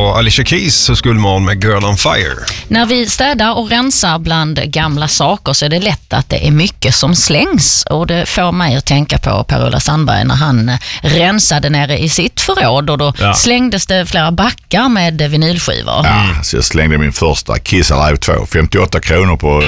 också Alicia Keys och Skuldmorgon med Girl on Fire. När vi städar och rensar bland gamla saker så är det lätt att det är mycket som slängs. Och det får mig att tänka på Per-Ola Sandberg när han rensade nere i sitt förråd. Och då slängdes det flera backar med vinylskivor. Ja, så jag slängde min första Kiss Alive 2. 58 kronor på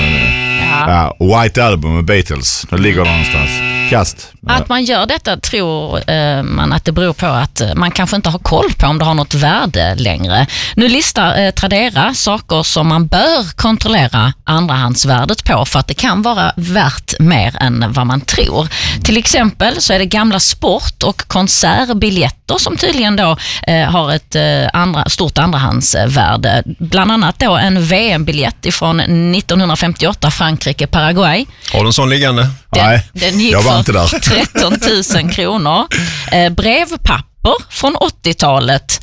White Album med Beatles. Det ligger någonstans. Kast. Att man gör detta tror man att det beror på att man kanske inte har koll på om det har något värde längre. Nu listar Tradera saker som man bör kontrollera andrahandsvärdet på för att det kan vara värt mer än vad man tror. Till exempel så är det gamla sport- och konsertbiljetter som tydligen då har ett stort andrahandsvärde. Bland annat då en VM-biljett ifrån 1958 Frankrike-Paraguay. Har du en sån liggande? Nej, den gick jag var inte där. 13 000 kronor. Brevpapper från 80-talet.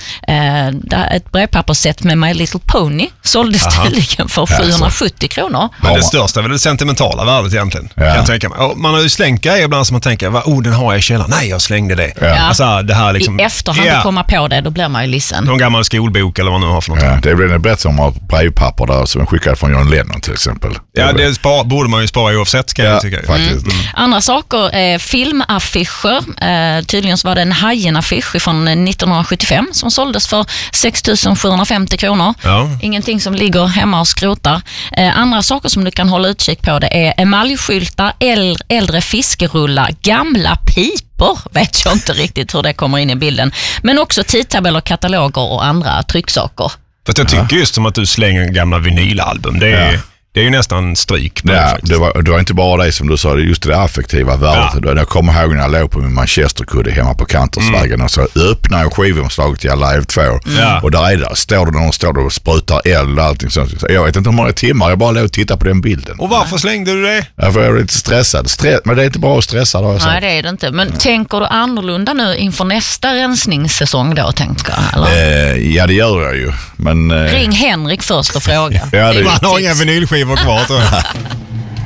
Ett brevpapperssätt med My Little Pony såldes tydligen för 770 kronor. Men det största är väl det sentimentala värdet egentligen. Kan jag tänka mig. Man har ju slängt grejer ibland som man tänker, den har jag i källaren. Nej, jag slängde det. Ja. Alltså, det här liksom, i efterhand att komma på det, då blir man ju ledsen. Någon gammal skolbok eller vad man nu har för något. Ja, det blir en berättelse om brevpapper där som skickade från John Lennon till exempel. Ja, det borde man ju spara oavsett, kan jag tycka. Faktiskt. Andra saker är filmaffischer. Tydligen så var det en Hajen-affisch från 1975 som såldes för 6 750 kronor. Ja. Ingenting som ligger hemma och skrotar. Andra saker som du kan hålla utkik på, det är emaljskyltar, äldre fiskerullar, gamla pipor. Vet jag inte riktigt hur det kommer in i bilden. Men också tidtabeller, kataloger och andra trycksaker. Fast jag tycker just som att du slänger gamla vinylalbum. Det är ju nästan stryk. Det var inte bara det som du sa, just det affektiva värdet. Ja. Jag kommer ihåg när jag låg på min Manchesterkudde hemma på Kantersvägen och så öppnade jag skivomslaget till Live 2 och där står det någon står och sprutar eld och allting sånt. Jag vet inte hur många timmar, jag bara låg och tittade på den bilden. Och varför slängde du det? Ja, för jag var lite stressad. Men det är inte bra att stressa då. Nej, det är det inte. Men tänker du annorlunda nu inför nästa rensningssäsong då, tänker jag? Ja, det gör jag ju. Men, ring Henrik först och fråga. Man har inga vinylskivor kvar, tror jag.